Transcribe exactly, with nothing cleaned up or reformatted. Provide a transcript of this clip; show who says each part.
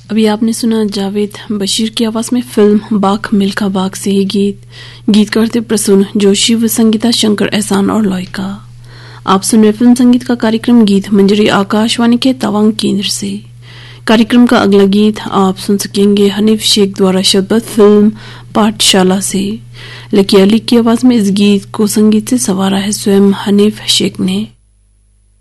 Speaker 1: अभी आपने सुना जावेद बशीर की आवाज में फिल्म बाग मिल्खा बाग से ही गीत। गीत करते प्रसून जोशी व संगीता शंकर एहसान और लॉयका। आप सुन रहे फिल्म संगीत का कार्यक्रम गीत मंजरी आकाशवाणी के तवांग केंद्र से। कार्यक्रम का अगला गीत आप सुन सकेंगे हनीफ शेख द्वारा शब्द फिल्म पाठशाला से। लकी अली की आवाज में इस गीत को संगीत से सवारा है स्वयं हनीफ शेख ने।